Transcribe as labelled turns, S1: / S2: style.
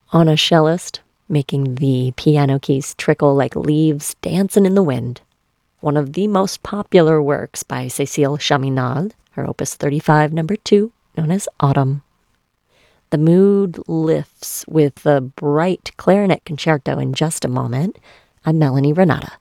S1: on a cellist, making the piano keys trickle like leaves dancing in the wind. One of the most popular works by Cécile Chaminade, her Opus 35, number 2, known as Autumn. The mood lifts with the bright clarinet concerto in just a moment. I'm Melanie Renata.